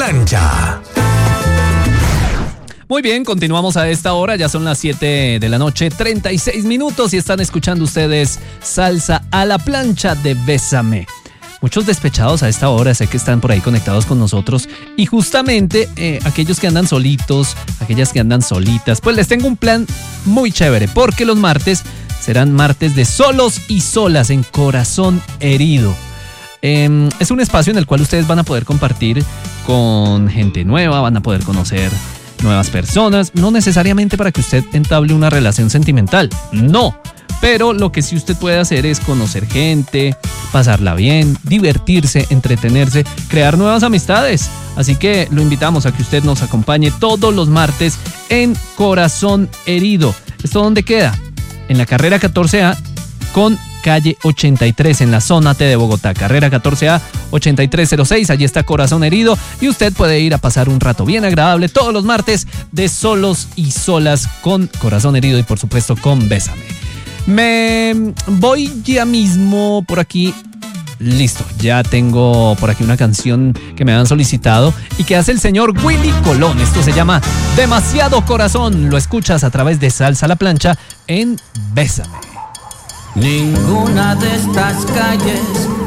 plancha. Muy bien, continuamos a esta hora, ya son las 7 de la noche, 36 minutos y están escuchando ustedes Salsa a la plancha de Bésame. Muchos despechados a esta hora, sé que están por ahí conectados con nosotros y justamente aquellos que andan solitos, aquellas que andan solitas, pues les tengo un plan muy chévere porque los martes serán martes de solos y solas en Corazón Herido. Es un espacio en el cual ustedes van a poder compartir con gente nueva, van a poder conocer nuevas personas, no necesariamente para que usted entable una relación sentimental, no, pero lo que sí usted puede hacer es conocer gente, pasarla bien, divertirse, entretenerse, crear nuevas amistades. Así que lo invitamos a que usted nos acompañe todos los martes en Corazón Herido. ¿Esto dónde queda? En la carrera 14A con calle 83 en la zona T de Bogotá, carrera 14A 8306, allí está Corazón Herido y usted puede ir a pasar un rato bien agradable todos los martes de solos y solas con Corazón Herido y por supuesto con Bésame. Me voy ya mismo por aquí. Listo, ya tengo por aquí una canción que me han solicitado y que hace el señor Willy Colón. Esto se llama Demasiado Corazón. Lo escuchas a través de Salsa a la Plancha en Bésame. Ninguna de estas calles